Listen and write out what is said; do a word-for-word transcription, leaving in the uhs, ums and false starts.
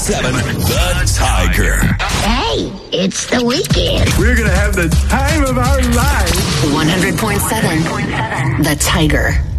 seven, The Tiger. Hey, it's the weekend. We're going to have the time of our lives. one hundred point seven, The Tiger.